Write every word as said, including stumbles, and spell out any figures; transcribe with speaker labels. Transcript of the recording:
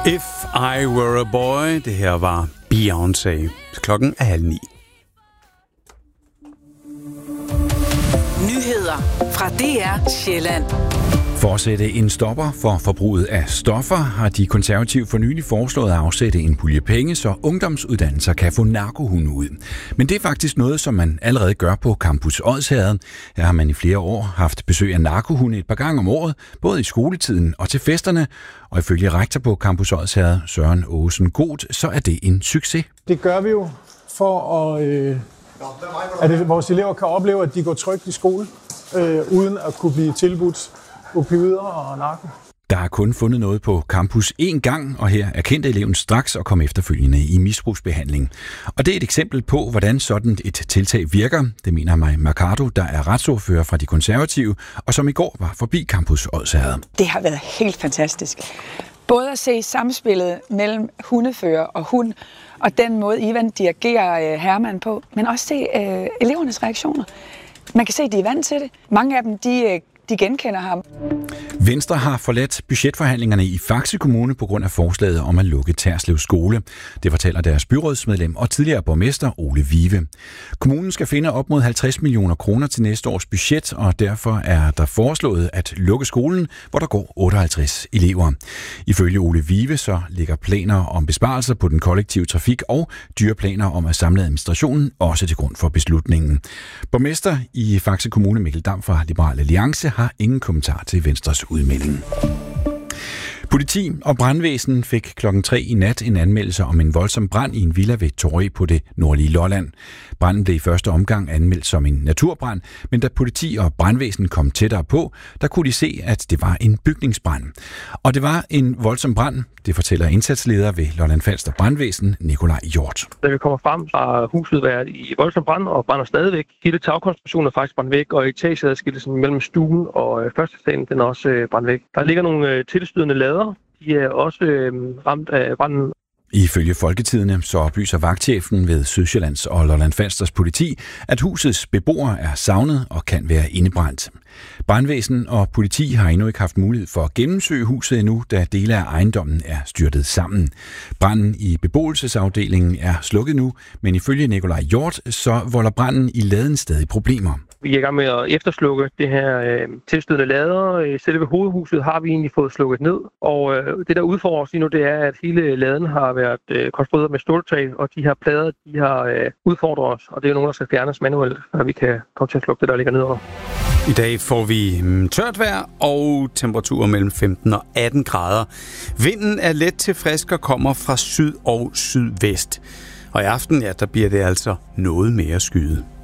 Speaker 1: If I Were a Boy, det her var Beyoncé. Klokken er halv ni.
Speaker 2: Nyheder fra D R Sjælland.
Speaker 3: For at sætte en stopper for forbruget af stoffer, har de konservative for nylig foreslået at afsætte en pulje penge, så ungdomsuddannelser kan få narkohunde ud. Men det er faktisk noget, som man allerede gør på Campus Odsherred. Her har man i flere år haft besøg af narkohunde et par gange om året, både i skoletiden og til festerne. Og ifølge rektor på Campus Odsherred, Søren Åsen God, så er det en succes.
Speaker 4: Det gør vi jo for at, øh, at det, vores elever kan opleve, at de går trygt i skole, øh, uden at kunne blive tilbudt opioider og narko.
Speaker 3: Der er kun fundet noget på campus én gang, og her erkendte eleven straks og kom efterfølgende i misbrugsbehandling. Og det er et eksempel på, hvordan sådan et tiltag virker. Det mener Maj Mercado, der er retsordfører fra de konservative, og som i går var forbi Campus Odsherred.
Speaker 5: Det har været helt fantastisk. Både at se samspillet mellem hundefører og hund, og den måde Ivan dirigerer Herman på, men også se øh, elevernes reaktioner. Man kan se, at de er vant til det. Mange af dem, de øh, De genkender ham.
Speaker 3: Venstre har forladt budgetforhandlingerne i Faxe Kommune på grund af forslaget om at lukke Terslev skole. Det fortæller deres byrådsmedlem og tidligere borgmester Ole Vive. Kommunen skal finde op mod halvtreds millioner kroner til næste års budget, og derfor er der foreslået at lukke skolen, hvor der går otteoghalvtreds elever. Ifølge Ole Vive så ligger planer om besparelser på den kollektive trafik og dyre planer om at samle administrationen også til grund for beslutningen. Borgmester i Faxe Kommune Mikkel Dam fra Liberal Alliance har ingen kommentar til Venstres udmelding. Politi og brandvæsen fik klokken tre i nat en anmeldelse om en voldsom brand i en villa ved Torrig på det nordlige Lolland. Branden blev i første omgang anmeldt som en naturbrand, men da politi og brandvæsen kom tættere på, der kunne de se, at det var en bygningsbrand. Og det var en voldsom brand, det fortæller indsatsleder ved Lolland Falster Brandvæsen, Nikolaj Hjort.
Speaker 6: Da vi kommer frem, har huset været i voldsom brand og brænder stadigvæk. Hele tagkonstruktionen er faktisk brændt væk, og etageadskillelsen mellem stuen og første salen, den er også brændt væk. Der ligger nogle tilstødende lader. De er også øh, ramt af branden.
Speaker 3: Ifølge Folketidene så oplyser vagtchefen ved Sydsjællands og Lolland Falsters politi, at husets beboere er savnet og kan være indebrændt. Brandvæsen og politi har endnu ikke haft mulighed for at gennemsøge huset endnu, da dele af ejendommen er styrtet sammen. Branden i beboelsesafdelingen er slukket nu, men ifølge Nikolaj Hjort så volder branden i laden stadig problemer.
Speaker 6: Vi er i gang med at efterslukke det her øh, tilstødende lader. Selve hovedhuset har vi egentlig fået slukket ned, og øh, det der udfordrer os lige nu, det er, at hele laden har været øh, konstrueret med ståltag, og de her plader, de har øh, udfordret os, og det er jo nogen, der skal fjernes manuelt, så vi kan komme til at slukke det, der ligger nedenunder.
Speaker 1: I dag får vi tørt vejr og temperaturer mellem femten og atten grader. Vinden er let til frisk og kommer fra syd og sydvest. Og i aften, ja, der bliver det altså noget mere skyet.